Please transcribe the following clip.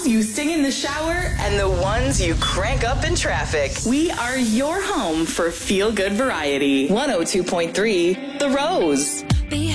songs you sing in the shower and the ones you crank up in traffic. We are your home for feel-good variety. 102.3 The Rose.